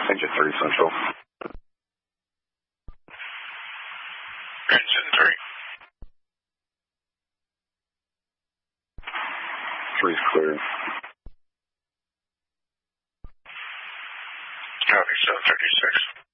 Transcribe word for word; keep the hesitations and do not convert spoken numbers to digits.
Engine three Central. Engine three. Three's clear. Copy, seven thirty-six.